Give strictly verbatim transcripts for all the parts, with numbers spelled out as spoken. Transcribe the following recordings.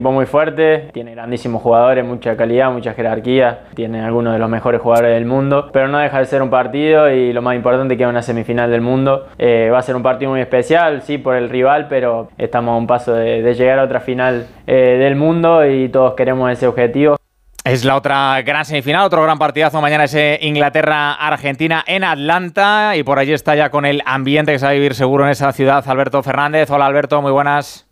Muy fuerte, tiene grandísimos jugadores, mucha calidad, mucha jerarquía, tiene algunos de los mejores jugadores del mundo, pero no deja de ser un partido y lo más importante que es una semifinal del mundo. Eh, va a ser un partido muy especial, sí, por el rival, pero estamos a un paso de, de llegar a otra final eh, del mundo y todos queremos ese objetivo. Es la otra gran semifinal, otro gran partidazo. Mañana es Inglaterra-Argentina en Atlanta y por allí está ya con el ambiente que se va a vivir seguro en esa ciudad Alberto Fernández. Hola Alberto, muy buenas.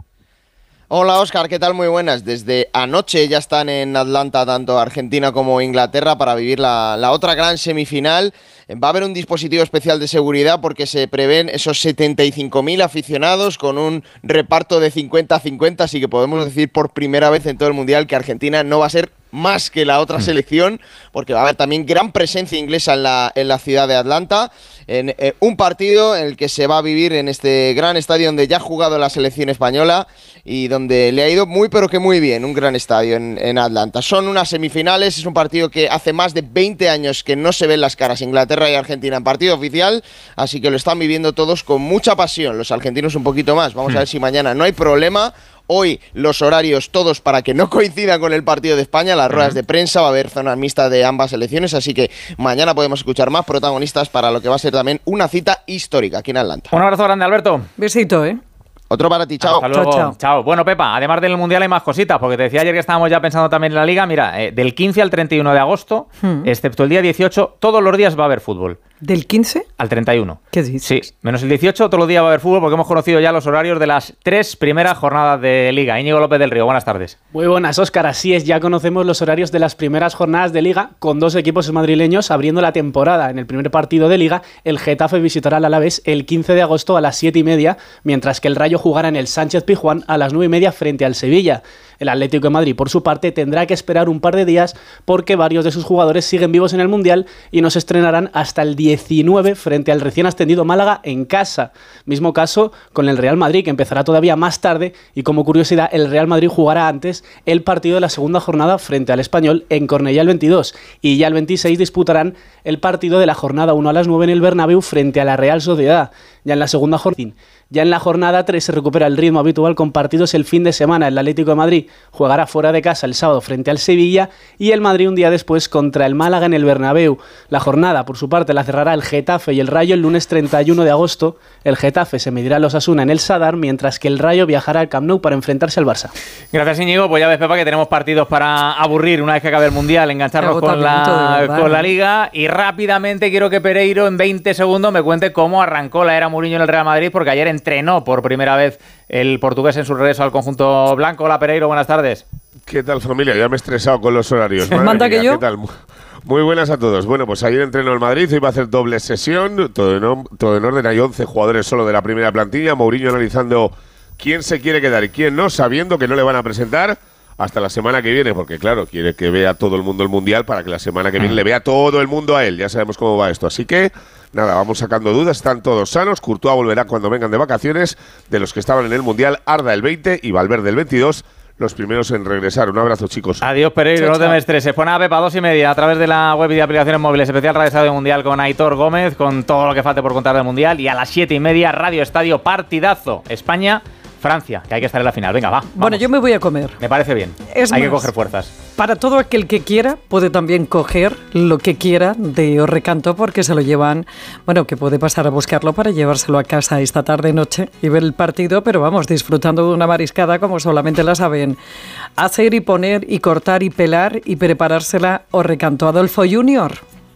Hola Óscar, ¿qué tal? Muy buenas. Desde anoche ya están en Atlanta tanto Argentina como Inglaterra para vivir la, la otra gran semifinal. Va a haber un dispositivo especial de seguridad porque se prevén esos setenta y cinco mil aficionados con un reparto de cincuenta a cincuenta, así que podemos decir por primera vez en todo el Mundial que Argentina no va a ser más que la otra selección, porque va a haber también gran presencia inglesa en la, en la ciudad de Atlanta, en eh, un partido en el que se va a vivir en este gran estadio donde ya ha jugado la selección española y donde le ha ido muy pero que muy bien, un gran estadio en, en Atlanta. Son unas semifinales, es un partido que hace más de veinte años que no se ven las caras Inglaterra y Argentina en partido oficial, así que lo están viviendo todos con mucha pasión, los argentinos un poquito más. Vamos a ver si mañana no hay problema. Hoy los horarios todos para que no coincidan con el partido de España, las ruedas de prensa, va a haber zonas mixtas de ambas selecciones, así que mañana podemos escuchar más protagonistas para lo que va a ser también una cita histórica aquí en Atlanta. Un abrazo grande, Alberto. Besito, ¿eh? Otro para ti, chao. Hasta luego. Chao, chao. Chao. Bueno, Pepa, además del Mundial hay más cositas, porque te decía ayer que estábamos ya pensando también en la Liga. Mira, eh, del quince al treinta y uno de agosto, hmm. excepto el día dieciocho, todos los días va a haber fútbol. ¿Del quince? Al treinta y uno. ¿Qué dices? Sí, menos el dieciocho, todos los días va a haber fútbol porque hemos conocido ya los horarios de las tres primeras jornadas de Liga. Íñigo López del Río, buenas tardes. Muy buenas, Óscar. Así es, ya conocemos los horarios de las primeras jornadas de Liga con dos equipos madrileños abriendo la temporada. En el primer partido de Liga, el Getafe visitará al Alavés el quince de agosto a las siete y media, mientras que el Rayo jugará en el Sánchez Pizjuán a las nueve y media frente al Sevilla. El Atlético de Madrid, por su parte, tendrá que esperar un par de días porque varios de sus jugadores siguen vivos en el Mundial y no se estrenarán hasta el diecinueve frente al recién ascendido Málaga en casa. Mismo caso con el Real Madrid, que empezará todavía más tarde y, como curiosidad, el Real Madrid jugará antes el partido de la segunda jornada frente al Español en Cornellá el veintidós y ya el veintiséis disputarán el partido de la jornada uno a las nueve en el Bernabéu frente a la Real Sociedad. Ya en la segunda jornada, ya en la jornada tres se recupera el ritmo habitual con partidos el fin de semana. El Atlético de Madrid jugará fuera de casa el sábado frente al Sevilla y el Madrid un día después contra el Málaga en el Bernabéu. La jornada, por su parte, la cerrará el Getafe y el Rayo el lunes treinta y uno de agosto. El Getafe se medirá a los Osasuna en el Sadar, mientras que el Rayo viajará al Camp Nou para enfrentarse al Barça. Gracias, Íñigo. Pues ya ves, Pepa, que tenemos partidos para aburrir una vez que acabe el Mundial, engancharnos con la, con la Liga. Y rápidamente quiero que Pereiro en veinte segundos me cuente cómo arrancó la era Mourinho en el Real Madrid, porque ayer entrenó por primera vez el portugués en su regreso al conjunto blanco. Hola, Pereiro, buenas tardes. ¿Qué tal, familia? Ya me he estresado con los horarios. ¿Manda que yo? ¿Qué tal? Muy buenas a todos. Bueno, pues ayer entrenó el Madrid, hoy va a hacer doble sesión, todo en, todo en orden. Hay once jugadores solo de la primera plantilla. Mourinho analizando quién se quiere quedar y quién no, sabiendo que no le van a presentar hasta la semana que viene, porque claro, quiere que vea todo el mundo el Mundial para que la semana que viene le vea todo el mundo a él. Ya sabemos cómo va esto. Así que, nada, vamos sacando dudas. Están todos sanos. Courtois volverá cuando vengan de vacaciones. De los que estaban en el Mundial, Arda el veinte y Valverde el veintidós. Los primeros en regresar. Un abrazo, chicos. Adiós, Pereiro, chao, no te me estreses. Pon a Pepa dos y media a través de la web y de aplicaciones móviles. Especial Radio Estadio Mundial con Aitor Gómez, con todo lo que falte por contar del Mundial. Y a las siete y media, Radio Estadio Partidazo. España, Francia, que hay que estar en la final. Venga, va. Vamos. Bueno, yo me voy a comer. Me parece bien. Es hay más, que coger fuerzas. Para todo aquel que quiera, puede también coger lo que quiera de Os Recanto, porque se lo llevan, bueno, que puede pasar a buscarlo para llevárselo a casa esta tarde-noche y ver el partido, pero vamos, disfrutando de una mariscada como solamente la saben hacer y poner y cortar y pelar y preparársela Os Recanto. Adolfo Junior.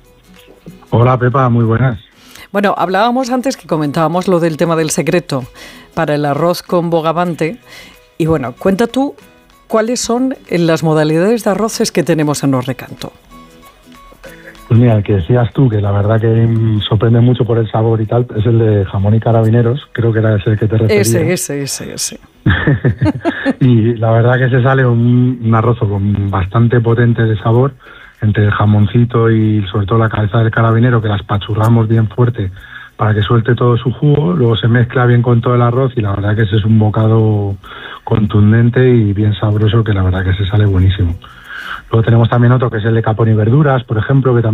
Hola, Pepa, muy buenas. Bueno, hablábamos antes que comentábamos lo del tema del secreto para el arroz con bogavante. Y bueno, cuenta tú cuáles son las modalidades de arroces que tenemos en Os Recanto. Pues mira, el que decías tú, que la verdad que sorprende mucho por el sabor y tal, es el de jamón y carabineros. Creo que era ese el que te referías. Ese, ese, ese, ese. Y la verdad que se sale un, un arroz con bastante potente de sabor, entre el jamoncito y sobre todo la cabeza del carabinero, que las pachurramos bien fuerte para que suelte todo su jugo, luego se mezcla bien con todo el arroz y la verdad que ese es un bocado contundente y bien sabroso, que la verdad que se sale buenísimo. Luego tenemos también otro que es el de capón y verduras, por ejemplo, que también